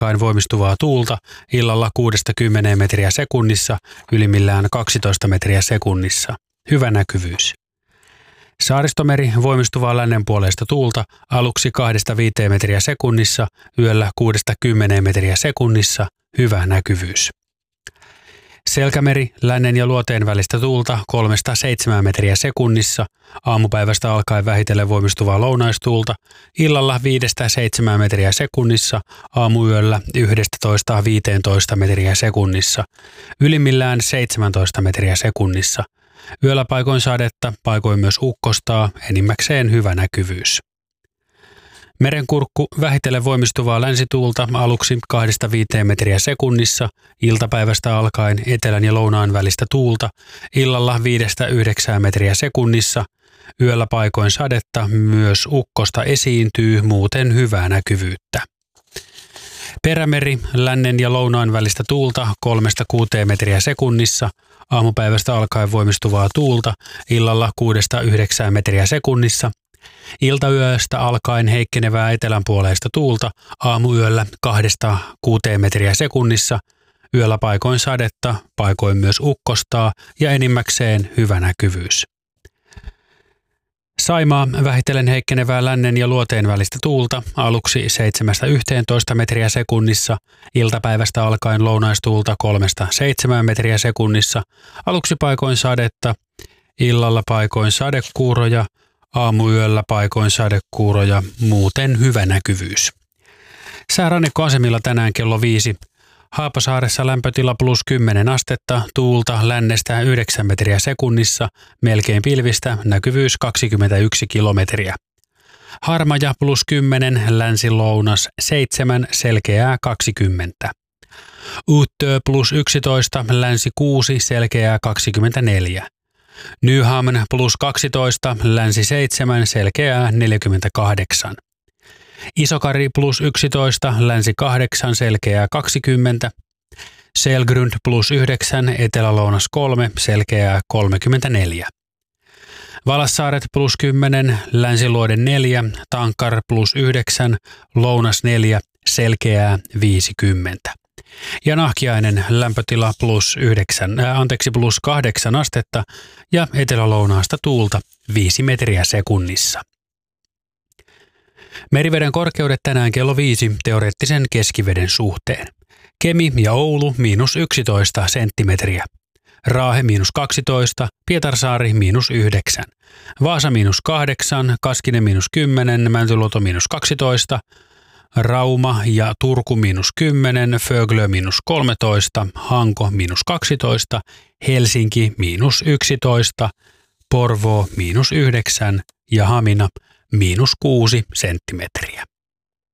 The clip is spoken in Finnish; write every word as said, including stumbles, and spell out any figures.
alkaen voimistuvaa tuulta, illalla kuudesta kymmeneen metriä sekunnissa, ylimmillään kaksitoista metriä sekunnissa. Hyvä näkyvyys. Saaristomeri voimistuvaa lännenpuoleista tuulta, aluksi kahdesta viiteen metriä sekunnissa, yöllä kuudesta kymmeneen metriä sekunnissa. Hyvä näkyvyys. Selkämeri lännen ja luoteen välistä tuulta kolmesta seitsemään metriä sekunnissa, aamupäivästä alkaen vähitellen voimistuvaa lounaistuulta, illalla viidestä seitsemään metriä sekunnissa, aamuyöllä yhdestätoista viiteentoista metriä sekunnissa, ylimmillään seitsemäntoista metriä sekunnissa. Yöllä paikoin sadetta, paikoin myös ukkostaa, enimmäkseen hyvä näkyvyys. Merenkurkku vähitellen voimistuvaa länsituulta aluksi kahdesta viiteen metriä sekunnissa, iltapäivästä alkaen etelän ja lounaan välistä tuulta, illalla viidestä yhdeksään metriä sekunnissa, yöllä paikoin sadetta, myös ukkosta esiintyy, muuten hyvää näkyvyyttä. Perämeri lännen ja lounaan välistä tuulta kolmesta kuuteen metriä sekunnissa, aamupäivästä alkaen voimistuvaa tuulta, illalla kuudesta yhdeksään metriä sekunnissa, iltayöstä alkaen heikkenevää etelänpuoleista tuulta, aamuyöllä kahdesta kuuteen metriä sekunnissa, yöllä paikoin sadetta, paikoin myös ukkostaa ja enimmäkseen hyvä näkyvyys. Saimaa vähitellen heikkenevää lännen ja luoteen välistä tuulta, aluksi seitsemästä yhteentoista metriä sekunnissa, iltapäivästä alkaen lounaistuulta kolmesta seitsemään metriä sekunnissa, aluksi paikoin sadetta, illalla paikoin sadekuuroja, aamuyöllä paikoin sadekuuroja, muuten hyvä näkyvyys. Säärannikkoasemilla tänään kello viisi. Haapasaaressa lämpötila plus kymmenen astetta, tuulta lännestä yhdeksän metriä sekunnissa, melkein pilvistä, näkyvyys kaksikymmentäyksi kilometriä. Harmaja plus kymmenen, länsi-lounas seitsemän, selkeää kaksikymmentä. Uttö plus yksitoista, länsi kuusi, selkeää kaksikymmentäneljä. Nyhamn plus kaksitoista, länsi seitsemän, selkeää neljäkymmentäkahdeksan. Isokari plus yksitoista, länsi kahdeksan, selkeää kaksikymmentä. Selgrund plus yhdeksän, etelä-lounas kolme, selkeää kolmekymmentäneljä. Valassaaret plus kymmenen, länsiluoden neljä, Tankar plus yhdeksän, lounas neljä, selkeää viisikymmentä. Ja Nahkiainen lämpötila plus yhdeksän, äh, anteeksi plus kahdeksan astetta ja etelä-lounaasta tuulta viisi metriä sekunnissa. Meriveden korkeudet tänään kello viisi teoreettisen keskiveden suhteen. Kemi ja Oulu miinus yksitoista senttimetriä. Raahe miinus kaksitoista, Pietarsaari miinus yhdeksän. Vaasa miinus kahdeksan, Kaskinen miinus kymmenen, Mäntyluoto miinus kaksitoista. Rauma ja Turku miinus kymmenen, Föglö miinus kolmetoista, Hanko miinus kaksitoista, Helsinki miinus yksitoista, Porvoo miinus yhdeksän ja Hamina miinus kuusi senttimetriä.